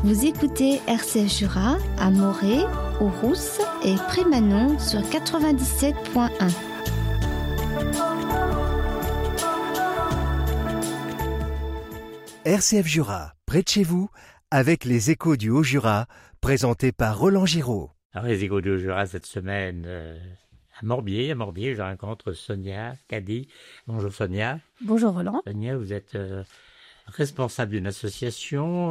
Vous écoutez RCF Jura à Morée, aux Rousses et Prémanon sur 97.1. RCF Jura, près de chez vous, avec les échos du Haut-Jura, présentés par Roland Giraud. Alors les échos du Haut-Jura cette semaine à Morbier, je rencontre Sonia Cady. Bonjour Sonia. Bonjour Roland. Sonia, vous êtes responsable d'une association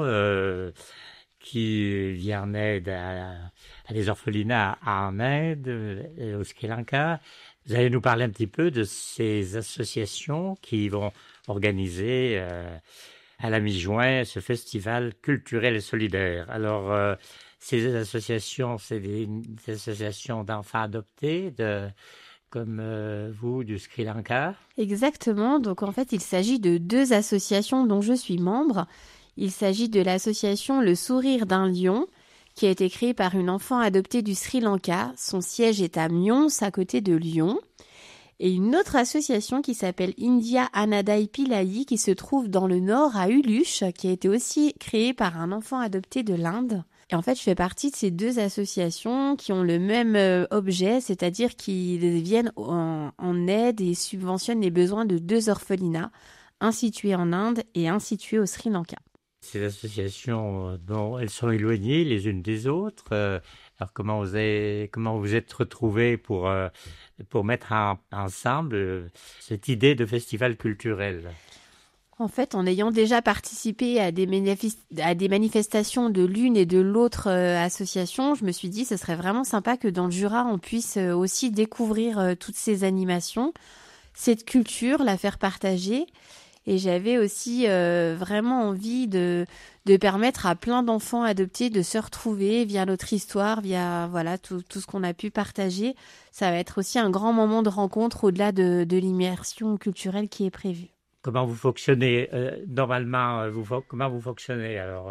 qui vient en aide à des orphelinats en Inde, au Sri Lanka. Vous allez nous parler un petit peu de ces associations qui vont organiser à la mi-juin ce festival culturel et solidaire. Alors, ces associations, c'est des associations d'enfants adoptés, comme vous, du Sri Lanka. Exactement. Donc en fait, il s'agit de deux associations dont je suis membre. Il s'agit de l'association Le Sourire d'un Lion, qui a été créée par une enfant adoptée du Sri Lanka. Son siège est à Nyons, à côté de Lyon. Et une autre association qui s'appelle India Anadai Pillai, qui se trouve dans le nord à Ulush, qui a été aussi créée par un enfant adopté de l'Inde. Et en fait, je fais partie de ces deux associations qui ont le même objet, c'est-à-dire qu'ils viennent en aide et subventionnent les besoins de deux orphelinats, un situé en Inde et un situé au Sri Lanka. Ces associations, elles sont éloignées les unes des autres. Alors comment vous êtes retrouvés pour mettre ensemble cette idée de festival culturel ? En fait, en ayant déjà participé à des manifestations de l'une et de l'autre association, je me suis dit que ce serait vraiment sympa que dans le Jura, on puisse aussi découvrir toutes ces animations, cette culture, la faire partager. Et j'avais aussi vraiment envie de permettre à plein d'enfants adoptés de se retrouver via notre histoire, via voilà tout ce qu'on a pu partager. Ça va être aussi un grand moment de rencontre au-delà de l'immersion culturelle qui est prévue. Comment vous fonctionnez normalement comment vous fonctionnez alors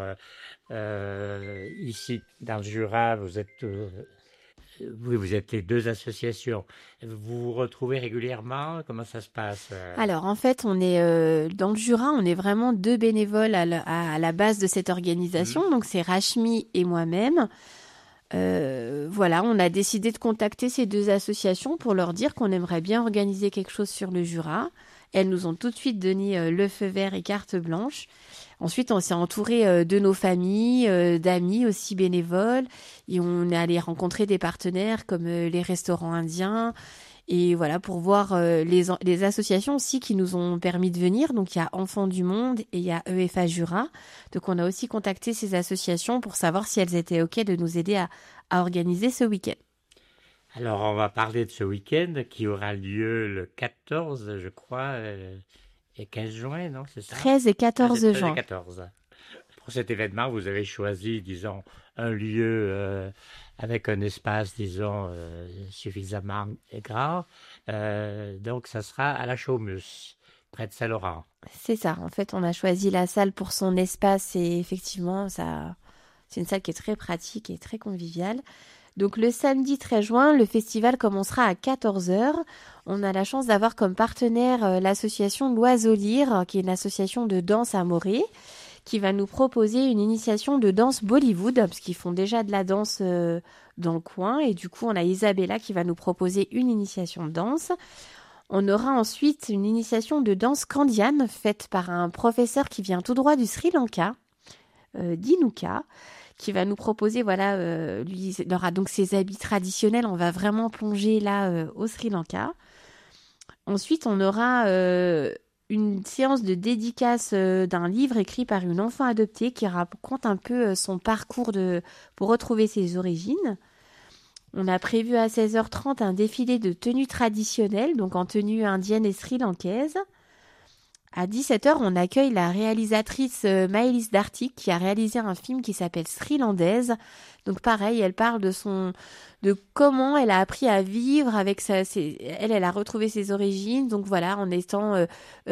ici dans le Jura, vous êtes les deux associations. Vous vous retrouvez régulièrement? Comment ça se passe? Alors en fait, on est dans le Jura, on est vraiment deux bénévoles à la base de cette organisation. Donc c'est Rachmi et moi-même. Voilà, on a décidé de contacter ces deux associations pour leur dire qu'on aimerait bien organiser quelque chose sur le Jura. Elles nous ont tout de suite donné le feu vert et carte blanche. Ensuite, on s'est entouré de nos familles, d'amis aussi bénévoles. Et on est allé rencontrer des partenaires comme les restaurants indiens. Et voilà, pour voir les associations aussi qui nous ont permis de venir. Donc, il y a Enfants du Monde et il y a EFA Jura. Donc, on a aussi contacté ces associations pour savoir si elles étaient OK de nous aider à organiser ce week-end. Alors, on va parler de ce week-end qui aura lieu le 14, je crois, et 15 juin, non? C'est ça? 13 et 14 juin. 13 et 14. Pour cet événement, vous avez choisi, disons, un lieu avec un espace, disons, suffisamment grand. Donc, ça sera à la Chaumus, près de Saint-Laurent. C'est ça. En fait, on a choisi la salle pour son espace et effectivement, c'est une salle qui est très pratique et très conviviale. Donc le samedi 13 juin, le festival commencera à 14h. On a la chance d'avoir comme partenaire l'association L'Oiseau Lyre, qui est une association de danse à Morée, qui va nous proposer une initiation de danse Bollywood, parce qu'ils font déjà de la danse dans le coin. Et du coup, on a Isabella qui va nous proposer une initiation de danse. On aura ensuite une initiation de danse Kandian, faite par un professeur qui vient tout droit du Sri Lanka, Dinuka, qui va nous proposer, voilà, lui, il aura donc ses habits traditionnels. On va vraiment plonger là au Sri Lanka. Ensuite, on aura une séance de dédicace d'un livre écrit par une enfant adoptée qui raconte un peu son parcours pour retrouver ses origines. On a prévu à 16h30 un défilé de tenues traditionnelles, donc en tenue indienne et sri-lankaise. À 17h, on accueille la réalisatrice Maëlys Dartic qui a réalisé un film qui s'appelle Srilandaise. Donc pareil, elle parle de comment elle a appris à vivre avec elle a retrouvé ses origines. Donc voilà, en étant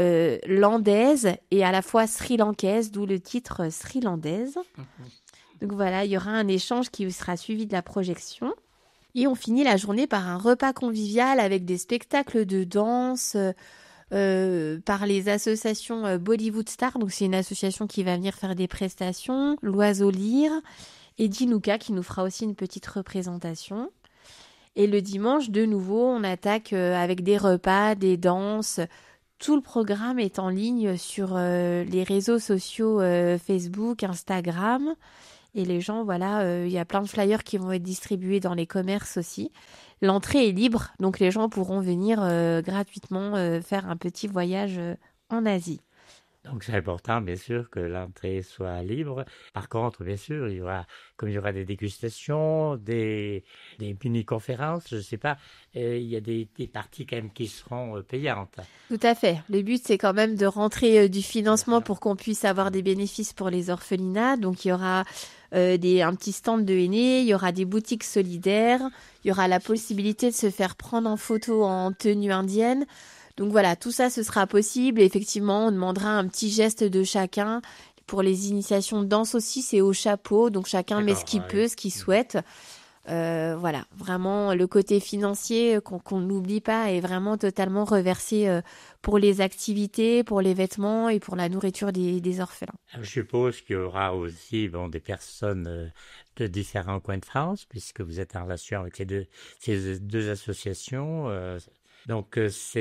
landaise et à la fois sri-lankaise, d'où le titre Srilandaise. Donc voilà, il y aura un échange qui sera suivi de la projection. Et on finit la journée par un repas convivial avec des spectacles de danse, par les associations Bollywood Star, donc c'est une association qui va venir faire des prestations, l'Oiseau Lyre, et Dinouka qui nous fera aussi une petite représentation. Et le dimanche, de nouveau, on attaque avec des repas, des danses. Tout le programme est en ligne sur les réseaux sociaux Facebook, Instagram. Et les gens, voilà, il y a plein de flyers qui vont être distribués dans les commerces aussi. L'entrée est libre, donc les gens pourront venir gratuitement faire un petit voyage en Asie. Donc c'est important, bien sûr, que l'entrée soit libre. Par contre, bien sûr, comme il y aura des dégustations, des mini-conférences, je ne sais pas, il y a des parties quand même qui seront payantes. Tout à fait. Le but, c'est quand même de rentrer du financement pour qu'on puisse avoir des bénéfices pour les orphelinats. Donc il y aura un petit stand de henné, il y aura des boutiques solidaires, il y aura la possibilité de se faire prendre en photo en tenue indienne. Donc voilà, tout ça, ce sera possible. Et effectivement, on demandera un petit geste de chacun. Pour les initiations de danse aussi, c'est au chapeau. Donc chacun met ce qu'il peut, ce qu'il souhaite. Voilà, vraiment, le côté financier qu'on n'oublie pas est vraiment totalement reversé pour les activités, pour les vêtements et pour la nourriture des orphelins. Je suppose qu'il y aura aussi des personnes de différents coins de France, puisque vous êtes en relation avec ces deux associations. Donc,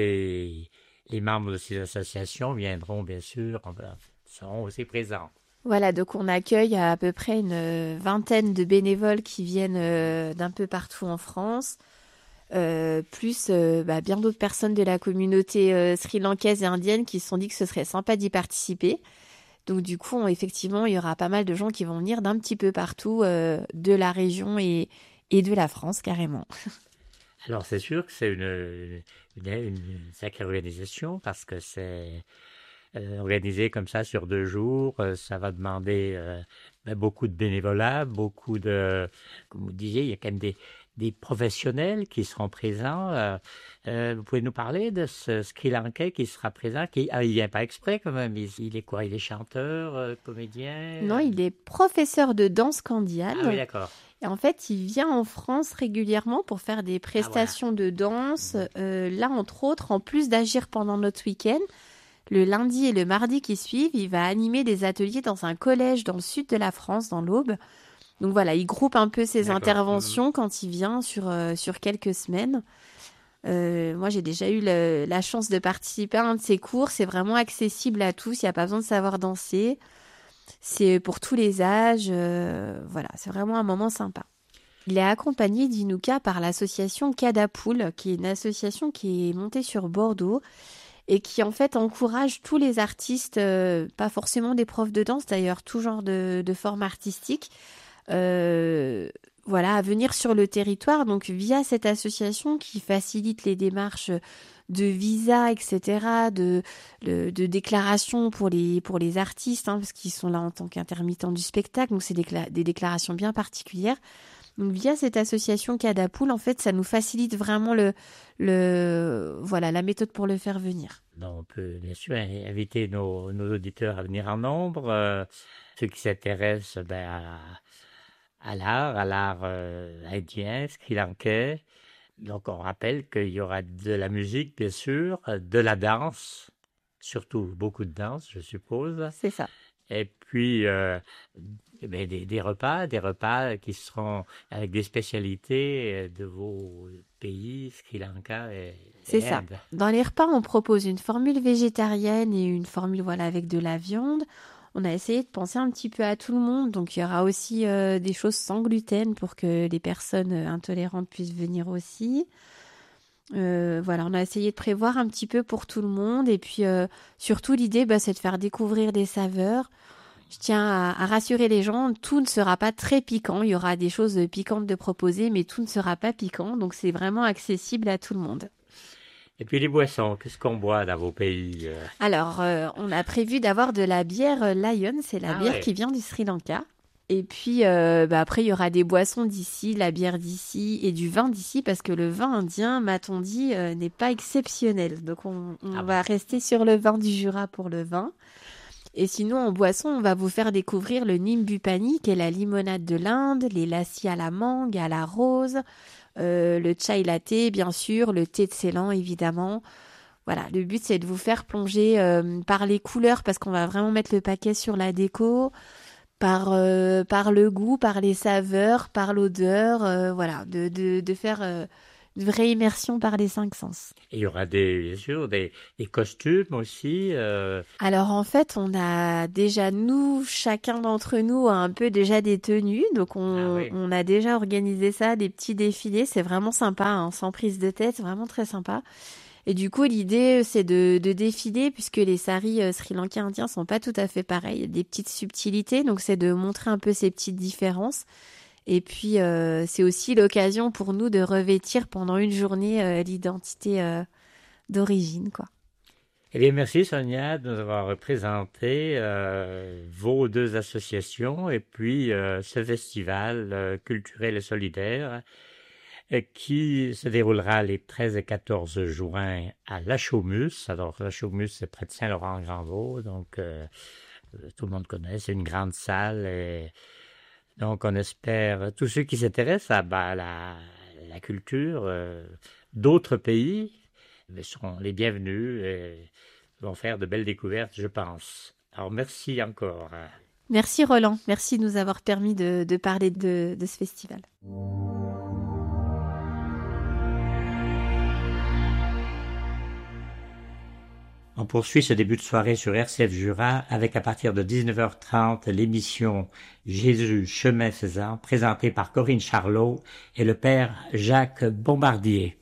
les membres de ces associations viendront, bien sûr, seront aussi présents. Voilà, donc on accueille à peu près une vingtaine de bénévoles qui viennent d'un peu partout en France, plus bien d'autres personnes de la communauté sri-lankaise et indienne qui se sont dit que ce serait sympa d'y participer. Donc du coup, effectivement, il y aura pas mal de gens qui vont venir d'un petit peu partout de la région et de la France carrément. Alors, c'est sûr que c'est une sacrée organisation parce que c'est organisé comme ça sur 2 jours. Ça va demander beaucoup de bénévolat, beaucoup de... Comme vous disiez, il y a quand même des professionnels qui seront présents. Vous pouvez nous parler de ce Sri Lankais qui sera présent, il vient pas exprès quand même. Il est quoi? Il est chanteur, comédien? Non, il est professeur de danse candiale. Ah oui, d'accord. Et en fait, il vient en France régulièrement pour faire des prestations de danse. Là, entre autres, en plus d'agir pendant notre week-end, le lundi et le mardi qui suivent, il va animer des ateliers dans un collège dans le sud de la France, dans l'Aube. Donc voilà, il groupe un peu ses interventions quand il vient sur quelques semaines. Moi, j'ai déjà eu la chance de participer à un de ses cours. C'est vraiment accessible à tous, il n'y a pas besoin de savoir danser. C'est pour tous les âges, voilà, c'est vraiment un moment sympa. Il est accompagné d'Inouka par l'association Cadapoul, qui est une association qui est montée sur Bordeaux et qui en fait encourage tous les artistes, pas forcément des profs de danse d'ailleurs, tout genre de formes artistiques, voilà, à venir sur le territoire. Donc via cette association qui facilite les démarches de visa, etc., de déclaration pour les artistes, parce qu'ils sont là en tant qu'intermittents du spectacle, donc c'est des déclarations bien particulières. Donc via cette association Cadapoul, en fait, ça nous facilite vraiment la méthode pour le faire venir. Donc, on peut bien sûr inviter nos auditeurs à venir en nombre, ceux qui s'intéressent à l'art indien, sri-lankais. Donc, on rappelle qu'il y aura de la musique, bien sûr, de la danse, surtout beaucoup de danse, je suppose. C'est ça. Et puis, des repas qui seront avec des spécialités de vos pays, Sri Lanka et C'est Inde. ça. Dans les repas, on propose une formule végétarienne et une formule avec de la viande. On a essayé de penser un petit peu à tout le monde, donc il y aura aussi des choses sans gluten pour que les personnes intolérantes puissent venir aussi. On a essayé de prévoir un petit peu pour tout le monde et puis surtout l'idée c'est de faire découvrir des saveurs. Je tiens à rassurer les gens, tout ne sera pas très piquant, il y aura des choses piquantes de proposer, mais tout ne sera pas piquant, donc c'est vraiment accessible à tout le monde. Et puis les boissons, qu'est-ce qu'on boit dans vos pays? Alors, on a prévu d'avoir de la bière Lion, c'est la bière qui vient du Sri Lanka. Et puis, après, il y aura des boissons d'ici, la bière d'ici et du vin d'ici, parce que le vin indien, m'a-t-on dit, n'est pas exceptionnel. Donc, on va rester sur le vin du Jura pour le vin. Et sinon, en boisson, on va vous faire découvrir le Nimbu Pani, qui est la limonade de l'Inde, les lassis à la mangue, à la rose, le chai latte, bien sûr, le thé de Ceylan, évidemment. Voilà, le but c'est de vous faire plonger par les couleurs parce qu'on va vraiment mettre le paquet sur la déco, par le goût, par les saveurs, par l'odeur, voilà, de faire une vraie immersion par les 5 sens. Et il y aura bien sûr des costumes aussi. Alors en fait, on a déjà chacun d'entre nous a un peu déjà des tenues, donc on a déjà organisé ça, des petits défilés, c'est vraiment sympa, hein, sans prise de tête, vraiment très sympa. Et du coup, l'idée, c'est de défiler, puisque les saris sri-lankais indiens sont pas tout à fait pareils. Il y a des petites subtilités, donc c'est de montrer un peu ces petites différences. Et puis, c'est aussi l'occasion pour nous de revêtir pendant une journée l'identité d'origine, quoi. Eh bien, merci Sonia de nous avoir présenté vos 2 associations et puis ce festival culturel et solidaire qui se déroulera les 13 et 14 juin à La Chaumus. Alors, La Chaumus, c'est près de Saint-Laurent-Grandvaux, donc tout le monde connaît, c'est une grande salle. Et donc, on espère, tous ceux qui s'intéressent à la culture d'autres pays seront les bienvenus et vont faire de belles découvertes, je pense. Alors, merci encore. Merci Roland, merci de nous avoir permis de parler de ce festival. On poursuit ce début de soirée sur RCF Jura avec à partir de 19h30 l'émission Jésus, chemin faisant, présentée par Corinne Charlot et le père Jacques Bombardier.